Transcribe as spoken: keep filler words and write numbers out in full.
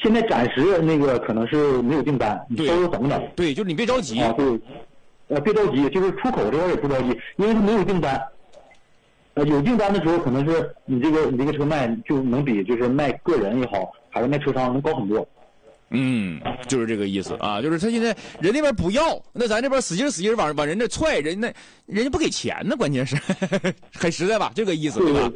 现在暂时那个可能是没有订单，你稍微等等。 对，就是你别着急啊，对，呃，别着急，就是出口这边也不着急，因为它没有订单。呃，有订单的时候，可能是你这个你这个车卖就能比就是卖个人也好，还是卖车商能高很多。 嗯，就是这个意思啊，就是他现在人那边不要，那咱这边使劲使劲往往人这踹，人那人家不给钱呢，关键是很实在吧，这个意思对吧？